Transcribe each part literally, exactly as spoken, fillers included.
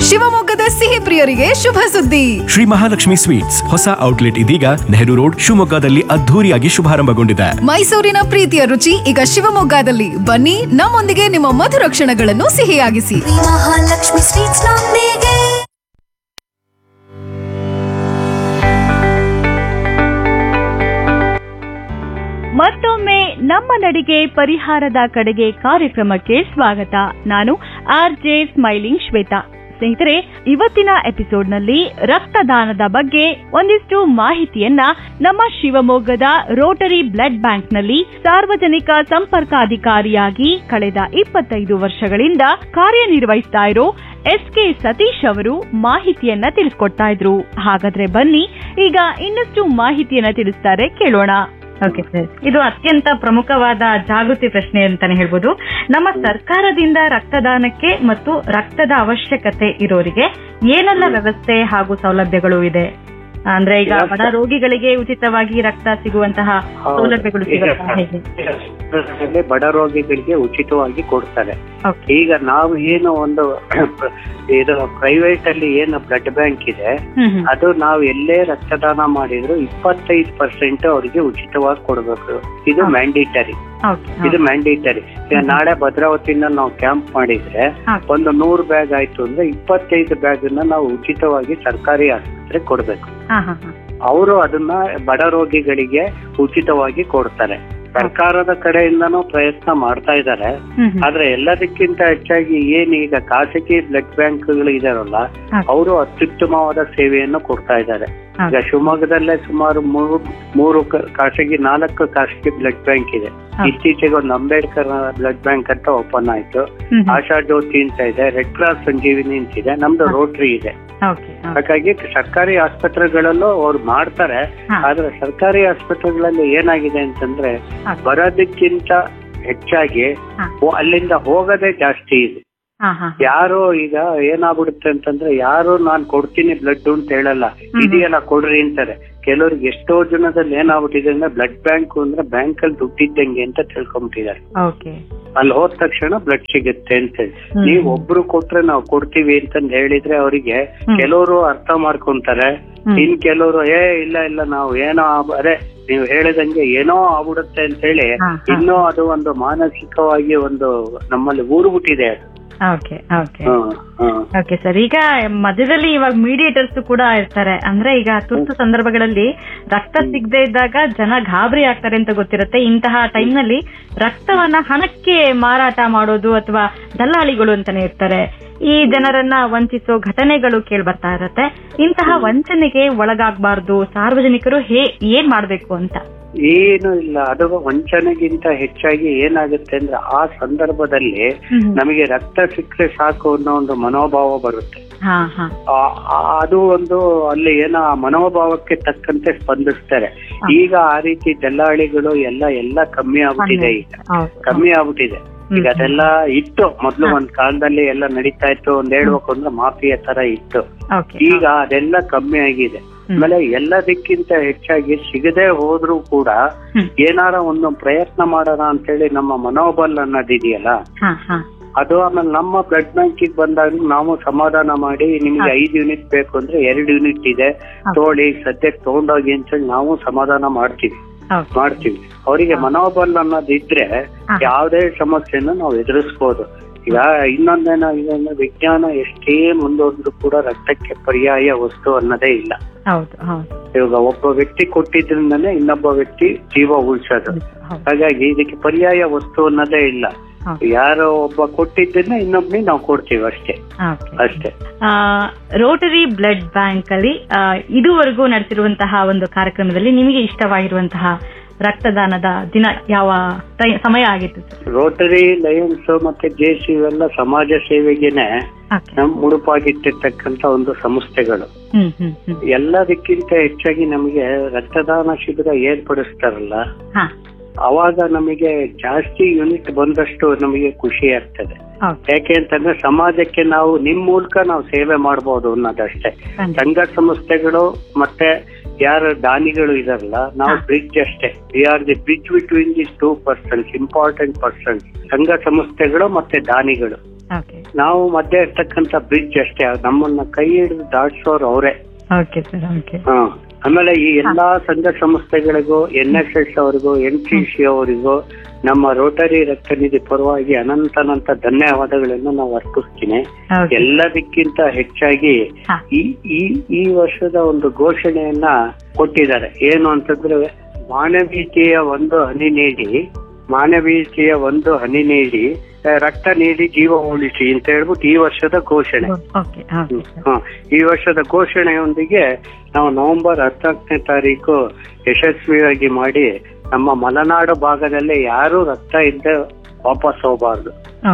ಶಿವಮೊಗ್ಗದ ಸಿಹಿ ಪ್ರಿಯರಿಗೆ ಶುಭ ಸುದ್ದಿ. ಶ್ರೀ ಮಹಾಲಕ್ಷ್ಮಿ ಸ್ವೀಟ್ಸ್ ಹೊಸ ಔಟ್ಲೆಟ್ ಇದೀಗ ನೆಹರು ರೋಡ್ ಶಿವಮೊಗ್ಗದಲ್ಲಿ ಅದ್ಧೂರಿಯಾಗಿ ಶುಭಾರಂಭಗೊಂಡಿದೆ. ಮೈಸೂರಿನ ಪ್ರೀತಿಯ ರುಚಿ ಈಗ ಶಿವಮೊಗ್ಗದಲ್ಲಿ. ಬನ್ನಿ, ನಮ್ಮೊಂದಿಗೆ ನಿಮ್ಮ ಮಧುರ ಕ್ಷಣಗಳನ್ನು ಸಿಹಿಯಾಗಿಸಿ. ಮಹಾಲಕ್ಷ್ಮಿ ಸ್ವೀಟ್ಸ್ ನೊಂದಿಗೆ. ಮತ್ತೊಮ್ಮೆ ನಮ್ಮ ನಡಿಗೆ ಪರಿಹಾರದ ಕಡೆಗೆ ಕಾರ್ಯಕ್ರಮಕ್ಕೆ ಸ್ವಾಗತ. ನಾನು ಆರ್ ಜೆ ಸ್ಮೈಲಿಂಗ್ ಶ್ವೇತಾ. ಸ್ನೇಹಿತರೆ, ಇವತ್ತಿನ ಎಪಿಸೋಡ್ನಲ್ಲಿ ರಕ್ತದಾನದ ಬಗ್ಗೆ ಒಂದಿಷ್ಟು ಮಾಹಿತಿಯನ್ನ ನಮ್ಮ ಶಿವಮೊಗ್ಗದ ರೋಟರಿ ಬ್ಲಡ್ ಬ್ಯಾಂಕ್ನಲ್ಲಿ ಸಾರ್ವಜನಿಕ ಸಂಪರ್ಕಾಧಿಕಾರಿಯಾಗಿ ಕಳೆದ ಇಪ್ಪತ್ತೈದು ವರ್ಷಗಳಿಂದ ಕಾರ್ಯನಿರ್ವಹಿಸ್ತಾ ಇರೋ ಎಸ್ ಕೆ ಸತೀಶ್ ಅವರು ಮಾಹಿತಿಯನ್ನ ತಿಳಿಸ್ಕೊಡ್ತಾ ಇದ್ರು. ಹಾಗಾದ್ರೆ ಬನ್ನಿ, ಈಗ ಇನ್ನಷ್ಟು ಮಾಹಿತಿಯನ್ನ ತಿಳಿಸ್ತಾರೆ, ಕೇಳೋಣ. ಓಕೆ ಸರ್, ಇದು ಅತ್ಯಂತ ಪ್ರಮುಖವಾದ ಜಾಗೃತಿ ಪ್ರಶ್ನೆ ಅಂತಾನೆ ಹೇಳ್ಬೋದು. ನಮ್ಮ ಸರ್ಕಾರದಿಂದ ರಕ್ತದಾನಕ್ಕೆ ಮತ್ತು ರಕ್ತದ ಅವಶ್ಯಕತೆ ಇರೋರಿಗೆ ಏನೆಲ್ಲ ವ್ಯವಸ್ಥೆ ಹಾಗೂ ಸೌಲಭ್ಯಗಳು ಇದೆ? ಅಂದ್ರೆ ಈಗ ಬಡ ರೋಗಿಗಳಿಗೆ ಉಚಿತವಾಗಿ ರಕ್ತ ಸಿಗುವಂತಹ ಸೌಲಭ್ಯಗಳು ಸಿಗುತ್ತಾ? ಹೇಗೆ ಬಡ ರೋಗಿಗಳಿಗೆ ಉಚಿತವಾಗಿ ಕೊಡ್ತಾರೆ. ಈಗ ನಾವು ಏನು ಒಂದು ಇದು ಪ್ರೈವೇಟ್ ಅಲ್ಲಿ ಏನು ಬ್ಲಡ್ ಬ್ಯಾಂಕ್ ಇದೆ, ಅದು ನಾವು ಎಲ್ಲೇ ರಕ್ತದಾನ ಮಾಡಿದ್ರು ಇಪ್ಪತ್ತೈದು ಪರ್ಸೆಂಟ್ ಅವರಿಗೆ ಉಚಿತವಾಗಿ ಕೊಡ್ಬೇಕು. ಇದು ಮ್ಯಾಂಡೇಟರಿ. ಇದು ಮ್ಯಾಂಡೇಟರಿ. ನಾಳೆ ಭದ್ರಾವತಿಯಿಂದ ನಾವು ಕ್ಯಾಂಪ್ ಮಾಡಿದ್ರೆ ಒಂದು ನೂರು ಬ್ಯಾಗ್ ಆಯ್ತು ಅಂದ್ರೆ ಇಪ್ಪತ್ತೈದು ಬ್ಯಾಗ್ ನ ನಾವು ಉಚಿತವಾಗಿ ಸರ್ಕಾರಿ ಆಸ್ಪತ್ರೆ ಕೊಡ್ಬೇಕು. ಅವರು ಅದನ್ನ ಬಡ ರೋಗಿಗಳಿಗೆ ಉಚಿತವಾಗಿ ಕೊಡ್ತಾರೆ. ಸರ್ಕಾರದ ಕಡೆಯಿಂದನೂ ಪ್ರಯತ್ನ ಮಾಡ್ತಾ ಇದ್ದಾರೆ. ಆದ್ರೆ ಎಲ್ಲದಕ್ಕಿಂತ ಹೆಚ್ಚಾಗಿ ಏನ್ ಈಗ ಖಾಸಗಿ ಬ್ಲಡ್ ಬ್ಯಾಂಕ್ಗಳು ಇದಾರಲ್ಲ, ಅವರು ಅತ್ಯುತ್ತಮವಾದ ಸೇವೆಯನ್ನು ಕೊಡ್ತಾ ಇದ್ದಾರೆ. ಈಗ ಶಿವಮೊಗ್ಗದಲ್ಲೇ ಸುಮಾರು ಮೂರು ಮೂರು ಖಾಸಗಿ ನಾಲ್ಕು ಖಾಸಗಿ ಬ್ಲಡ್ ಬ್ಯಾಂಕ್ ಇದೆ. ಇತ್ತೀಚೆಗೆ ಒಂದು ಅಂಬೇಡ್ಕರ್ ಬ್ಲಡ್ ಬ್ಯಾಂಕ್ ಅಂತ ಓಪನ್ ಆಯ್ತು. ಆಶಾ ಜ್ಯೋತಿ ಅಂತ ಇದೆ, ರೆಡ್ ಕ್ರಾಸ್ ಸಂಜೀವಿನಿ ಅಂತ ಇದೆ, ನಮ್ದು ರೋಟರಿ ಇದೆ. ಹಾಗಾಗಿ ಸರ್ಕಾರಿ ಆಸ್ಪತ್ರೆಗಳಲ್ಲೂ ಅವ್ರು ಮಾಡ್ತಾರೆ. ಆದ್ರೆ ಸರ್ಕಾರಿ ಆಸ್ಪತ್ರೆಗಳಲ್ಲಿ ಏನಾಗಿದೆ ಅಂತಂದ್ರೆ ಬರೋದಕ್ಕಿಂತ ಹೆಚ್ಚಾಗಿ ಅಲ್ಲಿಂದ ಹೋಗೋದೇ ಜಾಸ್ತಿ ಇದೆ. ಯಾರು ಈಗ ಏನಾಗ್ಬಿಡುತ್ತೆ ಅಂತಂದ್ರೆ ಯಾರು ನಾನ್ ಕೊಡ್ತೀನಿ ಬ್ಲಡ್ ಅಂತ ಹೇಳಲ್ಲ, ಇದೆಯಲ್ಲ ಕೊಡ್ರಿ ಅಂತಾರೆ. ಕೆಲವ್ರಿಗೆ ಎಷ್ಟೋ ಜನದಲ್ಲಿ ಏನಾಗ್ಬಿಟ್ಟಿದೆ ಅಂದ್ರೆ ಬ್ಲಡ್ ಬ್ಯಾಂಕ್ ಅಂದ್ರೆ ಬ್ಯಾಂಕ್ ಅಲ್ಲಿ ದುಡ್ಡಿದ್ದಂಗೆ ಅಂತ ತಿಳ್ಕೊಂಬಿಟ್ಟಿದ್ದಾರೆ. ಅಲ್ಲಿ ಹೋದ ತಕ್ಷಣ ಬ್ಲಡ್ ಸಿಗುತ್ತೆ ಅಂತ ಹೇಳಿ ನೀವ್ ಒಬ್ರು ಕೊಟ್ರೆ ನಾವು ಕೊಡ್ತೀವಿ ಅಂತಂದ್ ಹೇಳಿದ್ರೆ ಅವರಿಗೆ ಕೆಲವರು ಅರ್ಥ ಮಾಡ್ಕೊಂತಾರೆ. ಇನ್ ಕೆಲವರು ಏ ಇಲ್ಲ ಇಲ್ಲ ನಾವು ಏನೋ ಅರೆ ನೀವು ಹೇಳಿದಂಗೆ ಏನೋ ಆಗ್ಬಿಡುತ್ತೆ ಅಂತ ಹೇಳಿ ಇನ್ನೂ ಅದು ಒಂದು ಮಾನಸಿಕವಾಗಿ ಒಂದು ನಮ್ಮಲ್ಲಿ ಊರ್ಬಿಟ್ಟಿದೆ. ಓಕೆ ಓಕೆ ಓಕೆ ಸರ್, ಈಗ ಮಧ್ಯದಲ್ಲಿ ಇವಾಗ ಮೀಡಿಯೇಟರ್ಸ್ ಕೂಡ ಇರ್ತಾರೆ. ಅಂದ್ರೆ ಈಗ ತುರ್ತು ಸಂದರ್ಭಗಳಲ್ಲಿ ರಕ್ತ ಸಿಗದೆ ಇದ್ದಾಗ ಜನ ಗಾಬರಿ ಆಗ್ತಾರೆ ಅಂತ ಗೊತ್ತಿರುತ್ತೆ. ಇಂತಹ ಟೈಮ್ ನಲ್ಲಿ ರಕ್ತವನ್ನ ಹಣಕ್ಕೆ ಮಾರಾಟ ಮಾಡೋದು ಅಥವಾ ದಲ್ಲಾಳಿಗಳು ಅಂತಾನೆ ಇರ್ತಾರೆ. ಈ ಜನರನ್ನ ವಂಚಿಸೋ ಘಟನೆಗಳು ಕೇಳಿ ಬರ್ತಾ ಇರತ್ತೆ. ಇಂತಹ ವಂಚನೆಗೆ ಒಳಗಾಗಬಾರ್ದು ಸಾರ್ವಜನಿಕರು ಹೇ ಏನ್ ಮಾಡ್ಬೇಕು ಅಂತ? ಏನು ಇಲ್ಲ, ಅದು ವಂಚನೆಗಿಂತ ಹೆಚ್ಚಾಗಿ ಏನಾಗುತ್ತೆ ಅಂದ್ರೆ ಆ ಸಂದರ್ಭದಲ್ಲಿ ನಮಗೆ ರಕ್ತ ಸಿಕ್ಕರೆ ಸಾಕು ಅನ್ನೋ ಒಂದು ಮನೋಭಾವ ಬರುತ್ತೆ. ಅದು ಒಂದು ಅಲ್ಲಿ ಏನೋ ಆ ಮನೋಭಾವಕ್ಕೆ ತಕ್ಕಂತೆ ಸ್ಪಂದಿಸ್ತಾರೆ. ಈಗ ಆ ರೀತಿ ದಲ್ಲಾಳಿಗಳು ಎಲ್ಲ ಎಲ್ಲ ಕಮ್ಮಿ ಆಗ್ಬಿಟ್ಟಿದೆ. ಈಗ ಕಮ್ಮಿ ಆಗ್ಬಿಟ್ಟಿದೆ. ಈಗ ಅದೆಲ್ಲ ಇತ್ತು ಮೊದ್ಲು ಒಂದ್ ಕಾಲದಲ್ಲಿ ಎಲ್ಲ ನಡೀತಾ ಇತ್ತು. ಒಂದ್ ಹೇಳ್ಬೇಕು ಅಂದ್ರೆ ಮಾಫಿಯಾ ತರ ಇತ್ತು. ಈಗ ಅದೆಲ್ಲ ಕಮ್ಮಿ ಆಗಿದೆ. ಆಮೇಲೆ ಎಲ್ಲದಕ್ಕಿಂತ ಹೆಚ್ಚಾಗಿ ಸಿಗದೆ ಹೋದ್ರೂ ಕೂಡ ಏನಾರ ಒಂದು ಪ್ರಯತ್ನ ಮಾಡೋಣ ಅಂತೇಳಿ ನಮ್ಮ ಮನೋಬಲ ಅನ್ನೋದಿದೆಯಲ್ಲ ಅದು. ಆಮೇಲೆ ನಮ್ಮ ಬ್ಲಡ್ ಬ್ಯಾಂಕಿಗೆ ಬಂದಾಗ ನಾವು ಸಮಾಧಾನ ಮಾಡಿ ನಿಮ್ಗೆ ಐದು ಯೂನಿಟ್ ಬೇಕು ಅಂದ್ರೆ ಎರಡು ಯೂನಿಟ್ ಇದೆ ತೋಳಿ ಸದ್ಯಕ್ಕೆ ತಗೊಂಡೋಗಿ ಅಂತೇಳಿ ನಾವು ಸಮಾಧಾನ ಮಾಡ್ತೀವಿ ಮಾಡ್ತೀವಿ ಅವರಿಗೆ ಮನೋಬಲ ಅನ್ನೋದಿದ್ರೆ ಯಾವುದೇ ಸಮಸ್ಯೆನ ನಾವು ಎದುರಿಸ್ಬೋದು. ಈಗ ಇನ್ನೊಂದೇನಾಗಿದೆ ಅಂದ್ರೆ ವಿಜ್ಞಾನ ಎಷ್ಟೇ ಮುಂದುವರೆದ್ರು ಕೂಡ ರಕ್ತಕ್ಕೆ ಪರ್ಯಾಯ ವಸ್ತು ಅನ್ನೋದೇ ಇಲ್ಲ. ಇವಾಗ ಒಬ್ಬ ವ್ಯಕ್ತಿ ಕೊಟ್ಟಿದ್ರಿಂದನೇ ಇನ್ನೊಬ್ಬ ವ್ಯಕ್ತಿ ಜೀವ ಉಳಿಸೋದು. ಹಾಗಾಗಿ ಇದಕ್ಕೆ ಪರ್ಯಾಯ ವಸ್ತು ಅನ್ನೋದೇ ಇಲ್ಲ. ಯಾರೋ ಒಬ್ಬ ಕೊಟ್ಟಿದ್ದನ್ನ ಇನ್ನೊಬ್ಬನೇ ನಾವು ಕೊಡ್ತೀವಿ ಅಷ್ಟೇ ಅಷ್ಟೇ. ರೋಟರಿ ಬ್ಲಡ್ ಬ್ಯಾಂಕ್ ಅಲ್ಲಿ ಇದುವರೆಗೂ ನಡೆಸಿರುವಂತಹ ಒಂದು ಕಾರ್ಯಕ್ರಮದಲ್ಲಿ ನಿಮಗೆ ಇಷ್ಟವಾಗಿರುವಂತಹ ರಕ್ತದಾನದ ದಿನ ಯಾವ ಸಮಯ ಆಗಿತ್ತು? ರೋಟರಿ, ಲಯನ್ಸ್ ಮತ್ತೆ ಜೆಸಿ ಇವೆಲ್ಲ ಸಮಾಜ ಸೇವೆಗೆನೆ ಮುಡುಪಾಗಿಟ್ಟಿರ್ತಕ್ಕಂತ ಒಂದು ಸಂಸ್ಥೆಗಳು. ಎಲ್ಲದಕ್ಕಿಂತ ಹೆಚ್ಚಾಗಿ ನಮಗೆ ರಕ್ತದಾನ ಶಿಬಿರ ಏರ್ಪಡಿಸ್ತಾರಲ್ಲ, ಅವಾಗ ನಮಗೆ ಜಾಸ್ತಿ ಯೂನಿಟ್ ಬಂದಷ್ಟು ನಮಗೆ ಖುಷಿ ಆಗ್ತದೆ. ಯಾಕೆ ಅಂತಂದ್ರೆ ಸಮಾಜಕ್ಕೆ ನಾವು ನಿಮ್ ಮೂಲಕ ನಾವು ಸೇವೆ ಮಾಡಬಹುದು ಅನ್ನೋದಷ್ಟೇ. ಸಂಘ ಸಂಸ್ಥೆಗಳು ಮತ್ತೆ ಯಾರು ದಾನಿಗಳು ಇದಾರಲ್ಲ, ನಾವು ಬ್ರಿಡ್ಜ್ ಅಷ್ಟೇ. We are the bridge between this two persons, important persons. ಸಂಘ ಸಂಸ್ಥೆಗಳು ಮತ್ತೆ ದಾನಿಗಳು ಓಕೆ ನಾವು ಮಧ್ಯೆ ಇರ್ತಕ್ಕಂಥ ಬ್ರಿಡ್ಜ್ ಅಷ್ಟೇ, ನಮ್ಮನ್ನ ಕೈ ಹಿಡಿದು ದಾಟಿಸೋರು ಅವರೇ. Okay sir. ಓಕೆ. ಹಾ, ಆಮೇಲೆ ಈ ಎಲ್ಲಾ ಸಂಘ ಸಂಸ್ಥೆಗಳಿಗೂ, ಎನ್ ಎಸ್ ಎಸ್ ಅವರಿಗೂ, ಎನ್ ಸಿ ಸಿ ಅವರಿಗೂ, ನಮ್ಮ ರೋಟರಿ ರಕ್ತನಿಧಿ ಪರವಾಗಿ ಅನಂತನಂತ ಧನ್ಯವಾದಗಳನ್ನು ನಾವು ಅರ್ಪಿಸ್ತೀನಿ. ಎಲ್ಲದಕ್ಕಿಂತ ಹೆಚ್ಚಾಗಿ ಈ ಈ ಈ ವರ್ಷದ ಒಂದು ಘೋಷಣೆಯನ್ನ ಕೊಟ್ಟಿದ್ದಾರೆ. ಏನು ಅಂತಂದ್ರೆ, ಮಾನವೀಯತೆಯ ಒಂದು ಹನಿ ನೀಡಿ ಮಾನವೀಯತೆಯ ಒಂದು ಹನಿ ನೀಡಿ ರಕ್ತ ನೀಡಿ ಜೀವ ಉಳಿಸಿ ಅಂತ ಹೇಳ್ಬಿಟ್ಟು ಈ ವರ್ಷದ ಘೋಷಣೆ. ಈ ವರ್ಷದ ಘೋಷಣೆಯೊಂದಿಗೆ ನಾವು ನವೆಂಬರ್ ಹದಿನಾಲ್ಕನೇ ತಾರೀಕು ಯಶಸ್ವಿಯಾಗಿ ಮಾಡಿ ನಮ್ಮ ಮಲೆನಾಡು ಭಾಗದಲ್ಲಿ ಯಾರು ರಕ್ತ ಇದ್ದ ವಾಪಸ್ ಹೋಗಬಾರ್ದು.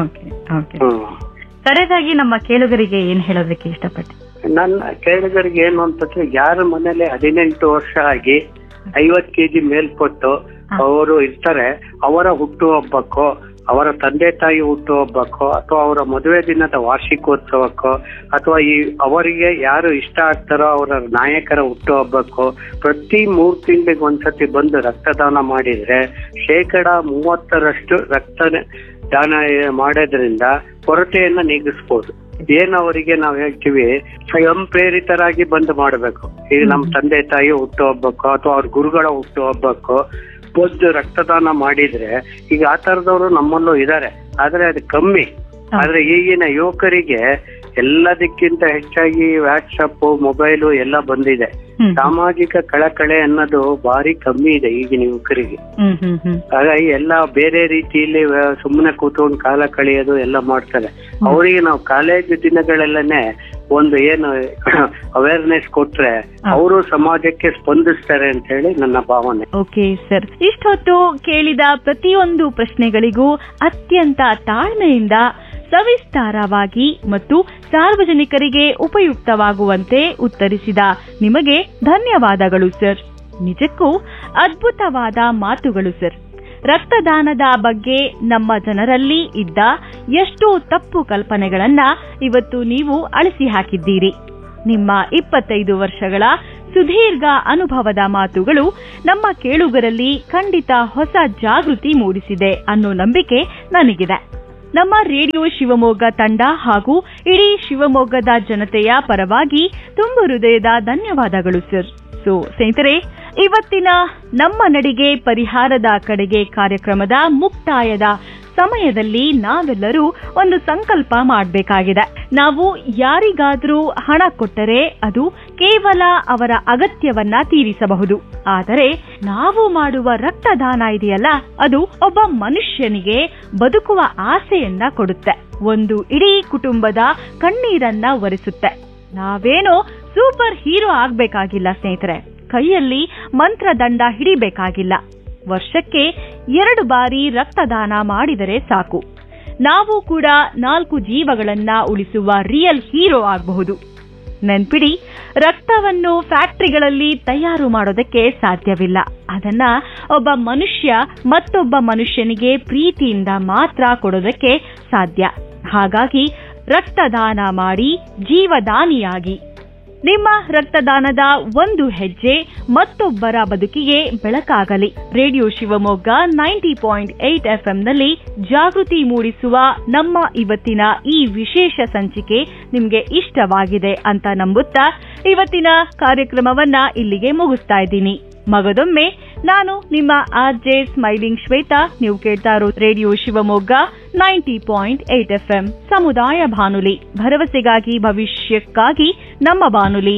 ಕಡೆದಾಗಿ ನಮ್ಮ ಕೇಳುಗರಿಗೆ ಏನ್ ಹೇಳೋದಕ್ಕೆ ಇಷ್ಟಪಟ್ಟೆ? ನನ್ನ ಕೇಳುಗರಿಗೆ ಏನು ಅಂತಂದ್ರೆ, ಯಾರ ಮನೇಲಿ ಹದಿನೆಂಟು ವರ್ಷ ಆಗಿ ಐವತ್ ಕೆಜಿ ಮೇಲ್ಪಟ್ಟು ಅವರು ಇರ್ತಾರೆ, ಅವರ ಹುಟ್ಟುಹಬ್ಬಕ್ಕೋ, ಅವರ ತಂದೆ ತಾಯಿ ಹುಟ್ಟುಹಬ್ಬಕ್ಕೋ, ಅಥವಾ ಅವರ ಮದುವೆ ದಿನದ ವಾರ್ಷಿಕೋತ್ಸವಕ್ಕೋ, ಅಥವಾ ಈ ಅವರಿಗೆ ಯಾರು ಇಷ್ಟ ಆಗ್ತಾರೋ ಅವರ ನಾಯಕರ ಹುಟ್ಟುಹಬ್ಬಕ್ಕೋ ಪ್ರತಿ ಮೂರ್ ತಿಂಗಳಿಗೆ ಒಂದ್ಸತಿ ಬಂದು ರಕ್ತದಾನ ಮಾಡಿದ್ರೆ ಶೇಕಡ ಮೂವತ್ತರಷ್ಟು ರಕ್ತ ದಾನ ಮಾಡೋದ್ರಿಂದ ಕೊರತೆಯನ್ನ ನೀಗಿಸ್ಬೋದು. ಏನ್ ಅವರಿಗೆ ನಾವ್ ಹೇಳ್ತೀವಿ, ಸ್ವಯಂ ಪ್ರೇರಿತರಾಗಿ ಬಂದು ಮಾಡ್ಬೇಕು. ಈಗ ನಮ್ ತಂದೆ ತಾಯಿ ಹುಟ್ಟುಹಬ್ಬಕ್ಕೋ ಅಥವಾ ಅವ್ರ ಗುರುಗಳ ಹುಟ್ಟುಹಬ್ಬಕ್ಕೋ ಬಂದು ರಕ್ತದಾನ ಮಾಡಿದ್ರೆ, ಈಗ ಆ ತರದವರು ನಮ್ಮಲ್ಲೂ ಇದ್ದಾರೆ, ಆದ್ರೆ ಅದು ಕಮ್ಮಿ. ಆದ್ರೆ ಈಗಿನ ಯುವಕರಿಗೆ ಎಲ್ಲದಕ್ಕಿಂತ ಹೆಚ್ಚಾಗಿ ವಾಟ್ಸಪ್, ಮೊಬೈಲು ಎಲ್ಲ ಬಂದಿದೆ. ಸಾಮಾಜಿಕ ಕಳಕಳೆ ಅನ್ನೋದು ಭಾರಿ ಕಮ್ಮಿ ಇದೆ ಈಗಿನ ಯುವಕರಿಗೆ. ಹಾಗಾಗಿ ಎಲ್ಲ ಬೇರೆ ರೀತಿಯಲ್ಲಿ ಸುಮ್ಮನೆ ಕೂತ್ಕೊಂಡು ಕಾಲ ಕಳೆಯೋದು ಎಲ್ಲ ಮಾಡ್ತಾರೆ. ಅವರಿಗೆ ನಾವು ಕಾಲೇಜು ದಿನಗಳಲ್ಲೇ ಒಂದು ಏನು ಅವೇರ್ನೆಸ್ ಕೊಟ್ರೆ ಅವರು ಸಮಾಜಕ್ಕೆ ಸ್ಪಂದಿಸ್ತಾರೆ ಅಂತ ಹೇಳಿ ನನ್ನ ಭಾವನೆ. ಓಕೆ ಸರ್, ಇಷ್ಟೊತ್ತು ಕೇಳಿದ ಪ್ರತಿಯೊಂದು ಪ್ರಶ್ನೆಗಳಿಗೂ ಅತ್ಯಂತ ತಾಳ್ಮೆಯಿಂದ ಸವಿಸ್ತಾರವಾಗಿ ಮತ್ತು ಸಾರ್ವಜನಿಕರಿಗೆ ಉಪಯುಕ್ತವಾಗುವಂತೆ ಉತ್ತರಿಸಿದ ನಿಮಗೆ ಧನ್ಯವಾದಗಳು ಸರ್. ನಿಜಕ್ಕೂ ಅದ್ಭುತವಾದ ಮಾತುಗಳು ಸರ್. ರಕ್ತದಾನದ ಬಗ್ಗೆ ನಮ್ಮ ಜನರಲ್ಲಿ ಇದ್ದ ಎಷ್ಟೋ ತಪ್ಪು ಕಲ್ಪನೆಗಳನ್ನ ಇವತ್ತು ನೀವು ಅಳಿಸಿ ಹಾಕಿದ್ದೀರಿ. ನಿಮ್ಮ ಇಪ್ಪತ್ತೈದು ವರ್ಷಗಳ ಸುದೀರ್ಘ ಅನುಭವದ ಮಾತುಗಳು ನಮ್ಮ ಕೇಳುಗರಲ್ಲಿ ಖಂಡಿತ ಹೊಸ ಜಾಗೃತಿ ಮೂಡಿಸಿದೆ ಅನ್ನೋ ನಂಬಿಕೆ ನನಗಿದೆ. ನಮ್ಮ ರೇಡಿಯೋ ಶಿವಮೊಗ್ಗ ತಂಡ ಹಾಗೂ ಇಡೀ ಶಿವಮೊಗ್ಗದ ಜನತೆಯ ಪರವಾಗಿ ತುಂಬು ಹೃದಯದ ಧನ್ಯವಾದಗಳು ಸರ್. ಸೊ ಸ್ನೇಹಿತರೆ, ಇವತ್ತಿನ ನಮ್ಮ ನಡಿಗೆ ಪರಿಹಾರದ ಕಡೆಗೆ ಕಾರ್ಯಕ್ರಮದ ಮುಕ್ತಾಯದ ಸಮಯದಲ್ಲಿ ನಾವೆಲ್ಲರೂ ಒಂದು ಸಂಕಲ್ಪ ಮಾಡಬೇಕಾಗಿದೆ. ನಾವು ಯಾರಿಗಾದ್ರೂ ಹಣ ಕೊಟ್ಟರೆ ಅದು ಕೇವಲ ಅವರ ಅಗತ್ಯವನ್ನ ತೀರಿಸಬಹುದು. ಆದರೆ ನಾವು ಮಾಡುವ ರಕ್ತದಾನ ಇದೆಯಲ್ಲ, ಅದು ಒಬ್ಬ ಮನುಷ್ಯನಿಗೆ ಬದುಕುವ ಆಸೆಯನ್ನ ಕೊಡುತ್ತೆ, ಒಂದು ಇಡೀ ಕುಟುಂಬದ ಕಣ್ಣೀರನ್ನ ಒರೆಸುತ್ತೆ. ನಾವೇನೋ ಸೂಪರ್ ಹೀರೋ ಆಗ್ಬೇಕಾಗಿಲ್ಲ ಸ್ನೇಹಿತರೆ, ಕೈಯಲ್ಲಿ ಮಂತ್ರದಂಡ ಹಿಡಿಬೇಕಾಗಿಲ್ಲ. ವರ್ಷಕ್ಕೆ ಎರಡು ಬಾರಿ ರಕ್ತದಾನ ಮಾಡಿದರೆ ಸಾಕು. ನಾವು ಕೂಡ ನಾಲ್ಕು ಜೀವಗಳನ್ನ ಉಳಿಸುವ ರಿಯಲ್ ಹೀರೋ ಆಗಬಹುದು. ನೆನ್ಪಿಡಿ, ರಕ್ತವನ್ನು ಫ್ಯಾಕ್ಟರಿಗಳಲ್ಲಿ ತಯಾರು ಮಾಡೋದಕ್ಕೆ ಸಾಧ್ಯವಿಲ್ಲ. ಅದನ್ನ ಒಬ್ಬ ಮನುಷ್ಯ ಮತ್ತೊಬ್ಬ ಮನುಷ್ಯನಿಗೆ ಪ್ರೀತಿಯಿಂದ ಮಾತ್ರ ಕೊಡೋದಕ್ಕೆ ಸಾಧ್ಯ. ಹಾಗಾಗಿ ರಕ್ತದಾನ ಮಾಡಿ ಜೀವದಾನಿಯಾಗಿ. ನಿಮ್ಮ ರಕ್ತದಾನದ ಒಂದು ಹೆಜ್ಜೆ ಮತ್ತೊಬ್ಬರ ಬದುಕಿಗೆ ಬೆಳಕಾಗಲಿ. Radio Shivamogga ninety point eight ಎಫ್ಎಂನಲ್ಲಿ ಜಾಗೃತಿ ಮೂಡಿಸುವ ನಮ್ಮ ಇವತ್ತಿನ ಈ ವಿಶೇಷ ಸಂಚಿಕೆ ನಿಮಗೆ ಇಷ್ಟವಾಗಿದೆ ಅಂತ ನಂಬುತ್ತಾ ಇವತ್ತಿನ ಕಾರ್ಯಕ್ರಮವನ್ನ ಇಲ್ಲಿಗೆ ಮುಗಿಸ್ತಾ ಇದ್ದೀನಿ. ಮಗದೊಮ್ಮೆ ನಾನು ನಿಮ್ಮ ಆರ್ ಜೆ ಸ್ಮೈಲಿಂಗ್ ಶ್ವೇತಾ. ನೀವು ಕೇಳ್ತಾ ಇರೋ radio Shivamogga ninety point eight FM ಸಮುದಾಯ ಬಾನುಲಿ, ಭರವಸೆಗಾಗಿ ಭವಿಷ್ಯಕ್ಕಾಗಿ ನಮ್ಮ ಬಾನುಲಿ.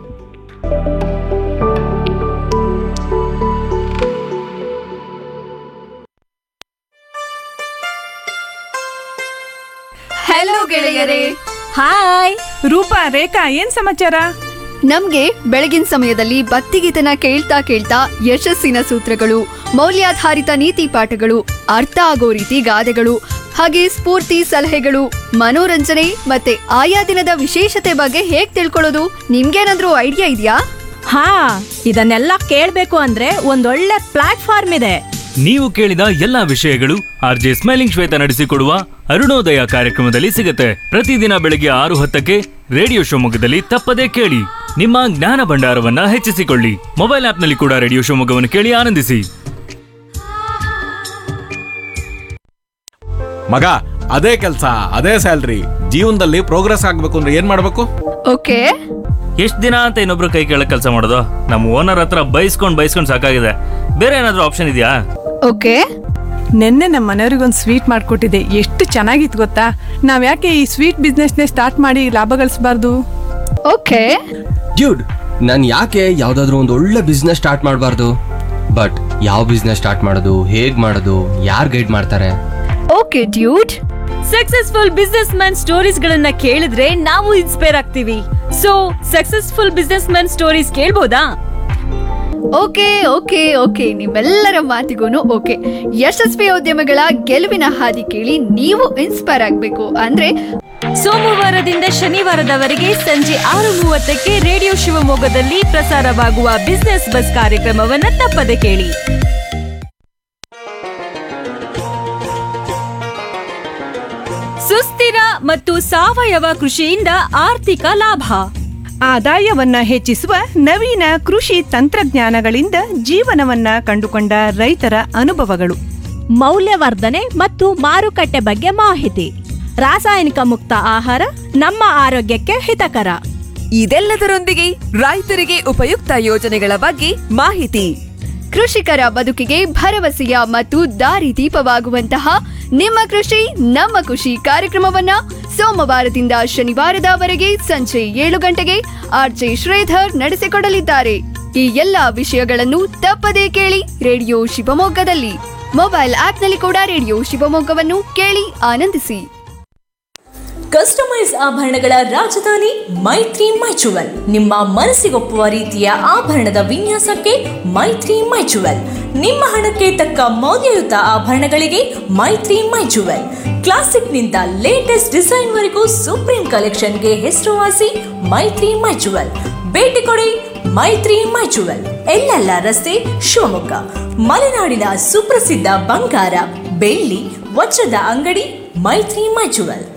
ಹಲೋ ಗೆಳೆಯರೇ. ಹಾಯ್ ರೂಪಾ, ರೇಖಾ, ಏನ್ ಸಮಾಚಾರ? ನಮ್ಗೆ ಬೆಳಗಿನ ಸಮಯದಲ್ಲಿ ಭಕ್ತಿಗೀತನ ಕೇಳ್ತಾ ಕೇಳ್ತಾ ಯಶಸ್ಸಿನ ಸೂತ್ರಗಳು, ಮೌಲ್ಯಾಧಾರಿತ ನೀತಿ ಪಾಠಗಳು, ಅರ್ಥ ಆಗೋ ರೀತಿ ಗಾದೆಗಳು, ಹಾಗೆ ಸ್ಫೂರ್ತಿ ಸಲಹೆಗಳು, ಮನೋರಂಜನೆ ಮತ್ತೆ ಆಯಾ ದಿನದ ವಿಶೇಷತೆ ಬಗ್ಗೆ ಹೇಗ್ ತಿಳ್ಕೊಳ್ಳೋದು? ನಿಮ್ಗೇನಾದ್ರೂ ಐಡಿಯಾ ಇದೆಯಾ? ಹಾ, ಇದನ್ನೆಲ್ಲ ಕೇಳ್ಬೇಕು ಅಂದ್ರೆ ಒಂದೊಳ್ಳೆ ಪ್ಲಾಟ್ಫಾರ್ಮ್ ಇದೆ. ನೀವು ಕೇಳಿದ ಎಲ್ಲಾ ವಿಷಯಗಳು ಆರ್ ಜೆ ಸ್ಮೈಲಿಂಗ್ ಶ್ವೇತ ನಡೆಸಿಕೊಡುವ ಅರುಣೋದಯ ಕಾರ್ಯಕ್ರಮದಲ್ಲಿ ಸಿಗುತ್ತೆ. ಪ್ರತಿದಿನ ಬೆಳಿಗ್ಗೆ ಆರು ಹತ್ತಕ್ಕೆ ರೇಡಿಯೋ ಶಿವಮೊಗ್ಗದಲ್ಲಿ ತಪ್ಪದೇ ಕೇಳಿ. ನಿಮ್ಮ ಜ್ಞಾನ ಭಂಡಾರವನ್ನ ಹೆಚ್ಚಿಸಿಕೊಳ್ಳಿ. ಮೊಬೈಲ್ ಆಪ್ನಲ್ಲಿ ಕೂಡ ರೇಡಿಯೋ ಶಿವಮೊಗ್ಗವನ್ನು ಕೇಳಿ ಆನಂದಿಸಿ. ಮಗ, ಅದೇ ಕೆಲಸ, ಅದೇ ಸ್ಯಾಲ್ರಿ. ಜೀವನದಲ್ಲಿ ಪ್ರೋಗ್ರೆಸ್ ಆಗ್ಬೇಕು ಅಂದ್ರೆ ಏನ್ ಮಾಡ್ಬೇಕು? ಓಕೆ, ಎಷ್ಟ್ ದಿನ ಅಂತ ಇನ್ನೊಬ್ರು ಕೈ ಕೆಳಗ್ ಕೆಲಸ ಮಾಡೋದು? ನಮ್ಮ ಓನರ್ ಹತ್ರ ಬೈಸ್ಕೊಂಡ್ ಬೈಸ್ಕೊಂಡ್ ಸಾಕಾಗಿದೆ. ಬೇರೆ ಏನಾದ್ರೂ ಆಪ್ಷನ್ ಇದೆಯಾ? ಓಕೆ. ನಿನ್ನೆ ನಮ್ಮ ಮನೆಯವ್ರಿಗೊಂದು ಸ್ವೀಟ್ ಮಾಡಿಕೊಟ್ಟಿದ್ದೆ, ಎಷ್ಟು ಚೆನ್ನಾಗಿತ್ತು ಗೊತ್ತಾ. ನಾವ್ ಯಾಕೆ ಈ ಸ್ವೀಟ್ ಬಿಸ್ನೆಸ್ನೇ ಸ್ಟಾರ್ಟ್ ಮಾಡಿ ಲಾಭ ಗಳಿಸಬಾರ್ದು? ಓಕೆ ಡ್ಯೂಡ್, ನಾನು ಯಾಕೆ ಯಾವ್ದಾದ್ರು ಒಂದು ಒಳ್ಳೆ ಬಿಸ್ನೆಸ್ ಸ್ಟಾರ್ಟ್ ಮಾಡಬಾರ್ದು? ಬಟ್ ಯಾವ ಬಿಸ್ನೆಸ್ ಸ್ಟಾರ್ಟ್ ಮಾಡೋದು, ಹೇಗ್ ಮಾಡೋದು, ಯಾರು ಗೈಡ್ ಮಾಡ್ತಾರೆ? Okay dude, successful business man stories ಗಳನ್ನ ಕೇಳಿದ್ರೆ ನಾವು ಇನ್ಸ್ಪೈರ್ ಆಗ್ತೀವಿ. So successful business man stories ಕೇಳ್ಬೋದಾ? Okay okay okay ನಿಮ್ಮೆಲ್ಲರ ಮಾತಿಗೂ ಓಕೆ. ಯಶಸ್ವಿ ಉದ್ಯಮಗಳ ಗೆಲುವಿನ ಹಾದಿ ಕೇಳಿ ನೀವು ಇನ್ಸ್ಪೈರ್ ಆಗಬೇಕು ಅಂದ್ರೆ ಸೋಮವಾರದಿಂದ ಶನಿವಾರದವರೆಗೆ ಸಂಜೆ ಆರು ಮೂವತ್ತಕ್ಕೆ ರೇಡಿಯೋ ಶಿವಮೊಗ್ಗದಲ್ಲಿ ಪ್ರಸಾರವಾಗುವ ಬಿಸ್ನೆಸ್ ಬಸ್ ಕಾರ್ಯಕ್ರಮವನ್ನ ತಪ್ಪದೆ ಕೇಳಿ. ಸುಸ್ಥಿರ ಮತ್ತು ಸಾವಯವ ಕೃಷಿಯಿಂದ ಆರ್ಥಿಕ ಲಾಭ. ಆದಾಯವನ್ನ ಹೆಚ್ಚಿಸುವ ನವೀನ ಕೃಷಿ ತಂತ್ರಜ್ಞಾನಗಳಿಂದ ಜೀವನವನ್ನ ಕಂಡುಕೊಂಡ ರೈತರ ಅನುಭವಗಳು. ಮೌಲ್ಯವರ್ಧನೆ ಮತ್ತು ಮಾರುಕಟ್ಟೆ ಬಗ್ಗೆ ಮಾಹಿತಿ. ರಾಸಾಯನಿಕ ಮುಕ್ತ ಆಹಾರ ನಮ್ಮ ಆರೋಗ್ಯಕ್ಕೆ ಹಿತಕರ. ಇದೆಲ್ಲದರೊಂದಿಗೆ ರೈತರಿಗೆ ಉಪಯುಕ್ತ ಯೋಜನೆಗಳ ಬಗ್ಗೆ ಮಾಹಿತಿ. ಕೃಷಿಕರ ಬದುಕಿಗೆ ಭರವಸೆಯ ಮತ್ತು ದಾರಿದೀಪವಾಗುವಂತಹ ನಿಮ್ಮ ಕೃಷಿ ನಮ್ಮ ಖುಷಿ ಕಾರ್ಯಕ್ರಮವನ್ನ ಸೋಮವಾರದಿಂದ ಶನಿವಾರದವರೆಗೆ ಸಂಜೆ ಏಳು ಗಂಟೆಗೆ ಆರ್ಜೆ ಶ್ರೀಧರ್ ನಡೆಸಿಕೊಡಲಿದ್ದಾರೆ. ಈ ಎಲ್ಲಾ ವಿಷಯಗಳನ್ನು ತಪ್ಪದೇ ಕೇಳಿ ರೇಡಿಯೋ ಶಿವಮೊಗ್ಗದಲ್ಲಿ. ಮೊಬೈಲ್ ಆಪ್ನಲ್ಲಿ ಕೂಡ ರೇಡಿಯೋ ಶಿವಮೊಗ್ಗವನ್ನು ಕೇಳಿ ಆನಂದಿಸಿ. ಕಸ್ಟಮೈಸ್ ಆಭರಣಗಳ ರಾಜಧಾನಿ ಮೈತ್ರಿ ಮೈಚುವಲ್. ನಿಮ್ಮ ಮನಸ್ಸಿಗೊಪ್ಪುವ ರೀತಿಯ ಆಭರಣದ ವಿನ್ಯಾಸಕ್ಕೆ ಮೈತ್ರಿ ಮೈಚುವಲ್. ನಿಮ್ಮ ಹಣಕ್ಕೆ ತಕ್ಕ ಮೌಲ್ಯಯುತ ಆಭರಣಗಳಿಗೆ ಮೈತ್ರಿ ಮೈಚುವಲ್. ಕ್ಲಾಸಿಕ್ನಿಂದ ಲೇಟೆಸ್ಟ್ ಡಿಸೈನ್ ವರೆಗೂ ಸುಪ್ರೀಂ ಕಲೆಕ್ಷನ್ಗೆ ಹೆಸರುವಾಸಿ ಮೈತ್ರಿ ಮೈಚುವಲ್. ಭೇಟಿ ಕೊಡಿ ಮೈತ್ರಿ ಮೈಚುವಲ್, ಎಲ್ಲೆಲ್ಲ ರಸ್ತೆ, ಶಿವಮೊಗ್ಗ. ಮಲೆನಾಡಿನ ಸುಪ್ರಸಿದ್ಧ ಬಂಗಾರ, ಬೆಳ್ಳಿ, ವಜ್ರದ ಅಂಗಡಿ ಮೈತ್ರಿ ಮೈಚುವಲ್.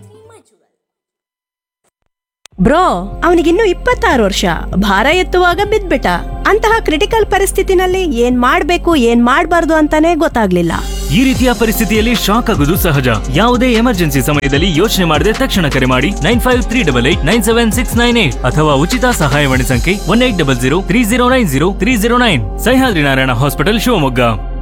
ಬ್ರೋ, ಅವನಿಗಿನ್ನೂ ಇಪ್ಪತ್ತಾರು ವರ್ಷ. ಭಾರ ಎತ್ತುವಾಗ ಬಿದ್ಬಿಟ್ಟ. ಅಂತಹ ಕ್ರಿಟಿಕಲ್ ಪರಿಸ್ಥಿತಿನಲ್ಲಿ ಏನ್ ಮಾಡ್ಬೇಕು ಏನ್ ಮಾಡ್ಬಾರ್ದು ಅಂತಾನೆ ಗೊತ್ತಾಗ್ಲಿಲ್ಲ. ಈ ರೀತಿಯ ಪರಿಸ್ಥಿತಿಯಲ್ಲಿ ಶಾಕ್ ಆಗುವುದು ಸಹಜ. ಯಾವುದೇ ಎಮರ್ಜೆನ್ಸಿ ಸಮಯದಲ್ಲಿ ಯೋಚನೆ ಮಾಡದೆ ತಕ್ಷಣ ಕರೆ ಮಾಡಿ nine five three double eight nine seven six nine eight ಅಥವಾ ಉಚಿತ ಸಹಾಯವಾಣಿ ಸಂಖ್ಯೆ one eight double zero three zero nine zero three zero nine. Sahyadri Narayana hospital Shivamogga.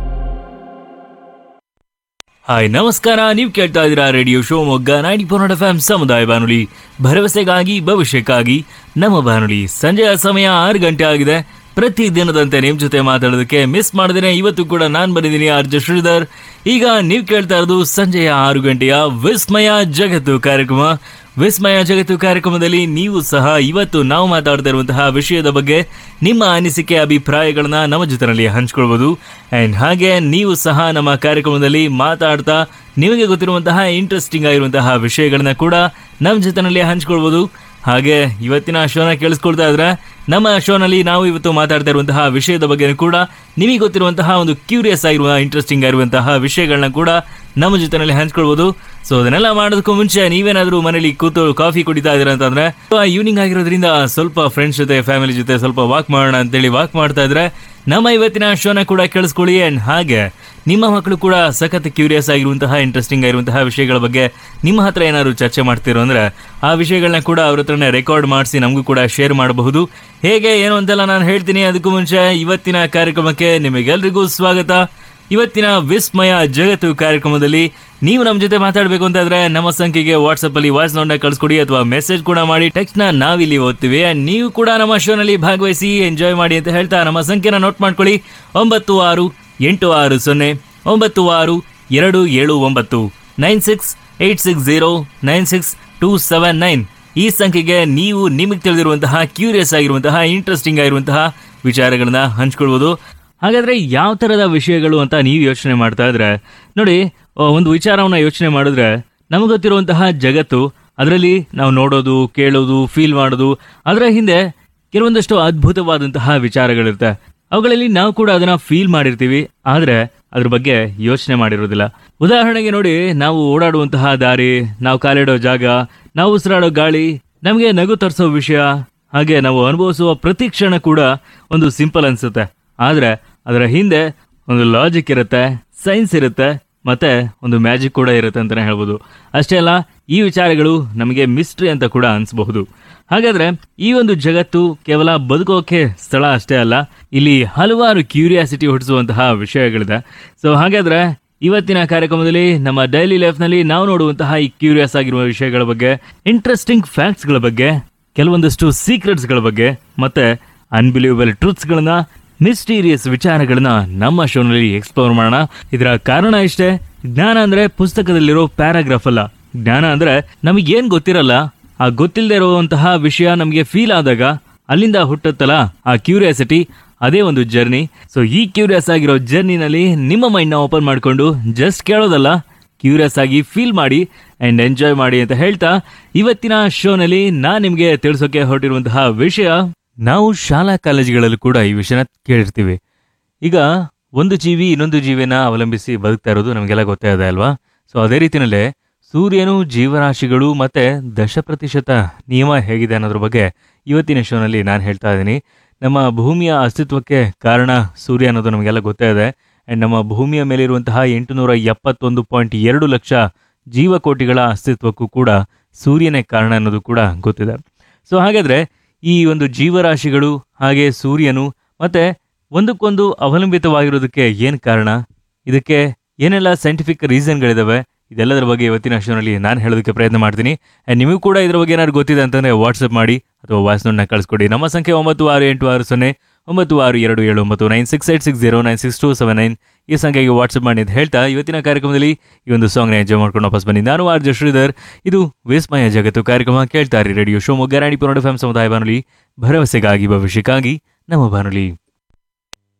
Hi ನಮಸ್ಕಾರ, ನೀವು ಕೇಳ್ತಾ ಇದ್ದೀರಾ radio Shivamogga ninety four not F M ಸಮುದಾಯ ಬಾನುಲಿ, ಭರವಸೆಗಾಗಿ ಭವಿಷ್ಯಕ್ಕಾಗಿ ನಮ್ಮ ಬಾನುಲಿ. ಸಂಜೆಯ ಸಮಯ ಆರು ಗಂಟೆ ಆಗಿದೆ. ಪ್ರತಿ ದಿನದಂತೆ ನಿಮ್ ಜೊತೆ ಮಾತಾಡೋದಕ್ಕೆ ಮಿಸ್ ಮಾಡಿದ್ರೆ ಇವತ್ತು ಕೂಡ ನಾನ್ ಬಂದಿದ್ದೀನಿ ಆರ್ಜೆ ಶ್ರೀಧರ್. ಈಗ ನೀವು ಕೇಳ್ತಾ ಇರೋದು ಸಂಜೆಯ ಆರು ಗಂಟೆಯ ವಿಸ್ಮಯ ಜಗತ್ತು ಕಾರ್ಯಕ್ರಮ. ವಿಸ್ಮಯ ಜಗತ್ತು ಕಾರ್ಯಕ್ರಮದಲ್ಲಿ ನೀವು ಸಹ ಇವತ್ತು ನಾವು ಮಾತಾಡ್ತಾ ಇರುವಂತಹ ವಿಷಯದ ಬಗ್ಗೆ ನಿಮ್ಮ ಅನಿಸಿಕೆ ಅಭಿಪ್ರಾಯಗಳನ್ನ ನಮ್ಮ ಜೊತೆಯಲ್ಲಿ ಹಂಚ್ಕೊಳ್ಬಹುದು. ಅಂಡ್ ಹಾಗೆ ನೀವು ಸಹ ನಮ್ಮ ಕಾರ್ಯಕ್ರಮದಲ್ಲಿ ಮಾತಾಡ್ತಾ ನಿಮಗೆ ಗೊತ್ತಿರುವಂತಹ ಇಂಟ್ರೆಸ್ಟಿಂಗ್ ಆಗಿರುವಂತಹ ವಿಷಯಗಳನ್ನ ಕೂಡ ನಮ್ಮ ಜೊತೆಯಲ್ಲಿ ಹಂಚ್ಕೊಳ್ಬಹುದು. ಹಾಗೆ ಇವತ್ತಿನ ಶೋನ ಕೇಳಿಸ್ಕೊಳ್ತಾ ಇದ್ರೆ ನಮ್ಮ ಶೋನಲ್ಲಿ ನಾವು ಇವತ್ತು ಮಾತಾಡ್ತಾ ಇರುವಂತಹ ವಿಷಯದ ಬಗ್ಗೆ ಕೂಡ ನಿಮಗೆ ಗೊತ್ತಿರುವಂತಹ ಒಂದು ಕ್ಯೂರಿಯಸ್ ಆಗಿರುವ ಇಂಟ್ರೆಸ್ಟಿಂಗ್ ಆಗಿರುವಂತಹ ವಿಷಯಗಳನ್ನ ಕೂಡ ನಮ್ಮ ಜೊತೆನಲ್ಲಿ ಹಂಚ್ಕೊಳ್ಬಹುದು. ಸೊ ಅದನ್ನೆಲ್ಲ ಮಾಡೋದಕ್ಕೂ ಮುಂಚೆ ನೀವೇನಾದ್ರೂ ಮನೇಲಿ ಕೂತು ಕಾಫಿ ಕುಡಿತಾ ಇದ್ದೀರಾ ಅಂತಂದ್ರೆ ಈವ್ನಿಂಗ್ ಆಗಿರೋದ್ರಿಂದ ಸ್ವಲ್ಪ ಫ್ರೆಂಡ್ಸ್ ಜೊತೆ ಫ್ಯಾಮಿಲಿ ಜೊತೆ ಸ್ವಲ್ಪ ವಾಕ್ ಮಾಡೋಣ ಅಂತೇಳಿ ವಾಕ್ ಮಾಡ್ತಾ ಇದ್ರೆ ನಮ್ಮ ಇವತ್ತಿನ ಶೋನ ಕೂಡ ಕೇಳಿಸ್ಕೊಳ್ಳಿ. ಅಂಡ್ ಹಾಗೆ ನಿಮ್ಮ ಮಕ್ಕಳು ಕೂಡ ಸಖತ್ ಕ್ಯೂರಿಯಸ್ ಆಗಿರುವಂತಹ ಇಂಟ್ರೆಸ್ಟಿಂಗ್ ಆಗಿರುವಂತಹ ವಿಷಯಗಳ ಬಗ್ಗೆ ನಿಮ್ಮ ಹತ್ರ ಏನಾದ್ರು ಚರ್ಚೆ ಮಾಡ್ತಿರೋ ಅಂದ್ರೆ ಆ ವಿಷಯಗಳನ್ನ ಕೂಡ ಅವ್ರ ಹತ್ರನೇ ರೆಕಾರ್ಡ್ ಮಾಡಿಸಿ ನಮಗೂ ಕೂಡ ಶೇರ್ ಮಾಡಬಹುದು. ಹೇಗೆ ಏನು ಅಂತೆಲ್ಲ ನಾನು ಹೇಳ್ತೀನಿ. ಅದಕ್ಕೂ ಮುಂಚೆ ಇವತ್ತಿನ ಕಾರ್ಯಕ್ರಮಕ್ಕೆ ನಿಮಗೆಲ್ರಿಗೂ ಸ್ವಾಗತ. ಇವತ್ತಿನ ವಿಸ್ಮಯ ಜಗತ್ತು ಕಾರ್ಯಕ್ರಮದಲ್ಲಿ ನೀವು ನಮ್ಮ ಜೊತೆ ಮಾತಾಡಬೇಕು ಅಂತಾದ್ರೆ ನಮ್ಮ ಸಂಖ್ಯೆಗೆ ವಾಟ್ಸ್ಆಪ್ ಅಲ್ಲಿ ವಾಯ್ಸ್ ನೋಟ್ನ ಕಳಿಸ್ಕೊಡಿ ಅಥವಾ ಮೆಸೇಜ್ ಕೂಡ ಮಾಡಿ. ಟೆಕ್ಸ್ಟ್ ನ ನಾವಿಲ್ಲಿ ಓದ್ತೀವಿ. ನೀವು ಕೂಡ ನಮ್ಮ ಶೋನಲ್ಲಿ ಭಾಗವಹಿಸಿ ಎಂಜಾಯ್ ಮಾಡಿ ಅಂತ ಹೇಳ್ತಾ ನಮ್ಮ ಸಂಖ್ಯೆನ ನೋಟ್ ಮಾಡ್ಕೊಳ್ಳಿ. ಒಂಬತ್ತು ಆರು ಎಂಟು ಆರು ಸೊನ್ನೆ ಒಂಬತ್ತು ಆರು ಎರಡು ಏಳು ಒಂಬತ್ತು nine six eight six zero nine six two seven nine. ಈ ಸಂಖ್ಯೆಗೆ ನೀವು ನಿಮಗೆ ತಿಳಿದಿರುವಂತಹ ಕ್ಯೂರಿಯಸ್ ಆಗಿರುವಂತಹ ಇಂಟ್ರೆಸ್ಟಿಂಗ್ ಆಗಿರುವಂತಹ ವಿಚಾರಗಳನ್ನ ಹಂಚ್ಕೊಳ್ಬೋದು. ಹಾಗಾದ್ರೆ ಯಾವ ತರದ ವಿಷಯಗಳು ಅಂತ ನೀವು ಯೋಚನೆ ಮಾಡ್ತಾ ಇದ್ರೆ ನೋಡಿ, ಒಂದು ವಿಚಾರವನ್ನ ಯೋಚನೆ ಮಾಡಿದ್ರೆ ನಮಗೆ ಗೊತ್ತಿರುವಂತಹ ಜಗತ್ತು, ಅದರಲ್ಲಿ ನಾವು ನೋಡೋದು, ಕೇಳೋದು, ಫೀಲ್ ಮಾಡೋದು, ಅದರ ಹಿಂದೆ ಕೆಲವೊಂದಷ್ಟು ಅದ್ಭುತವಾದಂತಹ ವಿಚಾರಗಳಿರುತ್ತೆ. ಅವುಗಳಲ್ಲಿ ನಾವು ಕೂಡ ಅದನ್ನ ಫೀಲ್ ಮಾಡಿರ್ತೀವಿ, ಆದ್ರೆ ಅದ್ರ ಬಗ್ಗೆ ಯೋಚನೆ ಮಾಡಿರೋದಿಲ್ಲ. ಉದಾಹರಣೆಗೆ ನೋಡಿ, ನಾವು ಓಡಾಡುವಂತಹ ದಾರಿ, ನಾವು ಕಾಲಿಡೋ ಜಾಗ, ನಾವು ಉಸಿರಾಡೋ ಗಾಳಿ, ನಮಗೆ ನಗು ತರಿಸೋ ವಿಷಯ, ಹಾಗೆ ನಾವು ಅನುಭವಿಸುವ ಪ್ರತಿ ಕ್ಷಣ ಕೂಡ ಒಂದು ಸಿಂಪಲ್ ಅನ್ಸುತ್ತೆ. ಆದ್ರೆ ಅದರ ಹಿಂದೆ ಒಂದು ಲಾಜಿಕ್ ಇರುತ್ತೆ, ಸೈನ್ಸ್ ಇರುತ್ತೆ, ಮತ್ತೆ ಒಂದು ಮ್ಯಾಜಿಕ್ ಕೂಡ ಇರುತ್ತೆ ಅಂತಲೇ ಹೇಳ್ಬೋದು. ಅಷ್ಟೇ ಅಲ್ಲ, ಈ ವಿಚಾರಗಳು ನಮಗೆ ಮಿಸ್ಟ್ರಿ ಅಂತ ಕೂಡ ಅನಿಸಬಹುದು. ಹಾಗಾದ್ರೆ ಈ ಒಂದು ಜಗತ್ತು ಕೇವಲ ಬದುಕೋಕೆ ಸ್ಥಳ ಅಷ್ಟೇ ಅಲ್ಲ, ಇಲ್ಲಿ ಹಲವಾರು ಕ್ಯೂರಿಯಾಸಿಟಿ ಹುಟ್ಟಿಸುವಂತಹ ವಿಷಯಗಳಿದೆ. ಸೊ ಹಾಗಾದ್ರೆ ಇವತ್ತಿನ ಕಾರ್ಯಕ್ರಮದಲ್ಲಿ ನಮ್ಮ ಡೈಲಿ ಲೈಫ್ನಲ್ಲಿ ನಾವು ನೋಡುವಂತಹ ಈ ಕ್ಯೂರಿಯಸ್ ಆಗಿರುವ ವಿಷಯಗಳ ಬಗ್ಗೆ, ಇಂಟ್ರೆಸ್ಟಿಂಗ್ ಫ್ಯಾಕ್ಟ್ಸ್ಗಳ ಬಗ್ಗೆ, ಕೆಲವೊಂದಷ್ಟು ಸೀಕ್ರೆಟ್ಸ್ಗಳ ಬಗ್ಗೆ ಮತ್ತೆ ಅನ್ಬಿಲೀವಬಲ್ ಟ್ರೂತ್ಸ್ಗಳನ್ನ, ಮಿಸ್ಟೀರಿಯಸ್ ವಿಚಾರಗಳನ್ನ ನಮ್ಮ ಶೋನಲ್ಲಿ ಎಕ್ಸ್ಪ್ಲೋರ್ ಮಾಡೋಣ. ಇದರ ಕಾರಣ ಇಷ್ಟೇ, ಜ್ಞಾನ ಅಂದ್ರೆ ಪುಸ್ತಕದಲ್ಲಿರೋ ಪ್ಯಾರಾಗ್ರಾಫ್ ಅಲ್ಲ. ಜ್ಞಾನ ಅಂದ್ರೆ ನಮಗೇನ್ ಗೊತ್ತಿರಲ್ಲ, ಆ ಗೊತ್ತಿಲ್ಲದೆ ಇರುವಂತಹ ವಿಷಯ ನಮಗೆ ಫೀಲ್ ಆದಾಗ ಅಲ್ಲಿಂದ ಹುಟ್ಟುತ್ತಲ್ಲ ಆ ಕ್ಯೂರಿಯಾಸಿಟಿ, ಅದೇ ಒಂದು ಜರ್ನಿ. ಸೊ ಈ ಕ್ಯೂರಿಯಸ್ ಆಗಿರೋ ಜರ್ನಿನಲ್ಲಿ ನಿಮ್ಮ ಮೈಂಡ್ನ ಓಪನ್ ಮಾಡಿಕೊಂಡು ಜಸ್ಟ್ ಕೇಳೋದಲ್ಲ, ಕ್ಯೂರಿಯಸ್ ಆಗಿ ಫೀಲ್ ಮಾಡಿ ಆ್ಯಂಡ್ ಎಂಜಾಯ್ ಮಾಡಿ ಅಂತ ಹೇಳ್ತಾ ಇವತ್ತಿನ ಶೋನಲ್ಲಿ ನಾನು ನಿಮಗೆ ತಿಳಿಸೋಕೆ ಹೊರಟಿರುವಂತಹ ವಿಷಯ, ನಾವು ಶಾಲಾ ಕಾಲೇಜುಗಳಲ್ಲೂ ಕೂಡ ಈ ವಿಷಯನ ಕೇಳಿರ್ತೀವಿ. ಈಗ ಒಂದು ಜೀವಿ ಇನ್ನೊಂದು ಜೀವಿನ ಅವಲಂಬಿಸಿ ಬದುಕ್ತಾ ಇರೋದು ನಮಗೆಲ್ಲ ಗೊತ್ತೇ ಇದೆ ಅಲ್ವಾ? ಸೊ ಅದೇ ರೀತಿಯಲ್ಲೇ ಸೂರ್ಯನು, ಜೀವರಾಶಿಗಳು ಮತ್ತೆ ದಶ ಪ್ರತಿಶತ ನಿಯಮ ಹೇಗಿದೆ ಅನ್ನೋದ್ರ ಬಗ್ಗೆ ಇವತ್ತಿನ ಶೋನಲ್ಲಿ ನಾನು ಹೇಳ್ತಾ ಇದ್ದೀನಿ. ನಮ್ಮ ಭೂಮಿಯ ಅಸ್ತಿತ್ವಕ್ಕೆ ಕಾರಣ ಸೂರ್ಯ ಅನ್ನೋದು ನಮಗೆಲ್ಲ ಗೊತ್ತೇ ಇದೆ. ಆ್ಯಂಡ್ ನಮ್ಮ ಭೂಮಿಯ ಮೇಲಿರುವಂತಹ ಎಂಟುನೂರ ಎಪ್ಪತ್ತೊಂದು ಪಾಯಿಂಟ್ ಎರಡು ಲಕ್ಷ ಜೀವಕೋಟಿಗಳ ಅಸ್ತಿತ್ವಕ್ಕೂ ಕೂಡ ಸೂರ್ಯನೇ ಕಾರಣ ಅನ್ನೋದು ಕೂಡ ಗೊತ್ತಿದೆ. ಸೊ ಹಾಗಾದರೆ ಈ ಒಂದು ಜೀವರಾಶಿಗಳು ಹಾಗೆ ಸೂರ್ಯನು ಮತ್ತೆ ಒಂದಕ್ಕೊಂದು ಅವಲಂಬಿತವಾಗಿರೋದಕ್ಕೆ ಏನು ಕಾರಣ, ಇದಕ್ಕೆ ಏನೆಲ್ಲ ಸೈಂಟಿಫಿಕ್ ರೀಸನ್ಗಳಿದಾವೆ, ಇದೆಲ್ಲದರ ಬಗ್ಗೆ ಇವತ್ತಿನ ಶೋನಲ್ಲಿ ನಾನು ಹೇಳೋದಕ್ಕೆ ಪ್ರಯತ್ನ ಮಾಡ್ತೀನಿ. ಆ್ಯಂಡ್ ನಿಮಗೂ ಕೂಡ ಇದ್ರ ಬಗ್ಗೆ ಏನಾದ್ರು ಗೊತ್ತಿದೆ ಅಂತಂದರೆ ವಾಟ್ಸಪ್ ಮಾಡಿ ಅಥವಾ ವಾಯ್ಸ್ ನೋಟ್ನ ಕಳಿಸ್ಕೊಡಿ. ನಮ್ಮ ಸಂಖ್ಯೆ ಒಂಬತ್ತು ಆರು ಎಂಟು ಆರು ಸೊನ್ನೆ ಒಂಬತ್ತು ಆರು ಎರಡು ಏಳು ಒಂಬತ್ತು nine six eight six zero nine six to seven nine ಈ ಸಂಖ್ಯೆಗೆ ವಾಟ್ಸಪ್ ಮಾಡಿ ಅಂತ ಹೇಳ್ತಾ ಇವತ್ತಿನ ಕಾರ್ಯಕ್ರಮದಲ್ಲಿ ಈ ಒಂದು ಸಾಂಗ್ನ ಎಂಜಾಯ್ ಮಾಡ್ಕೊಂಡು ವಾಪಸ್ ಬನ್ನಿ. ನಾನು ಆರ್ ಜೆ ಶ್ರೀಧರ್, ಇದು ವಿಸ್ಮಯ ಜಗತ್ತು ಕಾರ್ಯಕ್ರಮ ಕೇಳ್ತಾರೆ radio Shivamogga Ranipura F M ಸಮುದಾಯ ಬಾನುಲಿ, ಭರವಸೆಗಾಗಿ ಭವಿಷ್ಯಕ್ಕಾಗಿ ನಮ್ಮ ಬಾನುಲಿ.